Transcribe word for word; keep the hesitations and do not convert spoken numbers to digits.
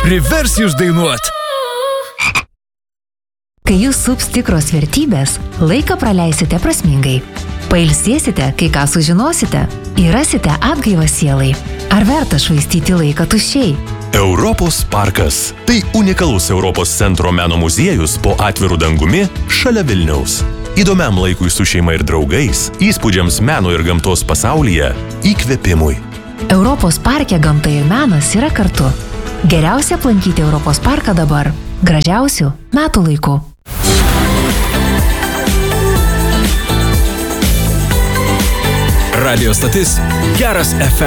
privers jūs dainuot. Kai jūs sups tikros vertybės, laiką praleisite prasmingai. Pailsėsite, kai ką sužinosite, ir rasite atgaivą sielai. Ar verta švaistyti laiką tuščiai? Europos parkas. Tai unikalus Europos centro meno muziejus po atviru dangumi šalia Vilniaus. Įdomiam laikui su šeima ir draugais, įspūdžiams meno ir gamtos pasaulyje, įkvėpimui. Europos parke gamta ir menas yra kartu. Geriausia aplankyti Europos parką dabar. Gražiausių metų laikų. Radio stotis Geras F M.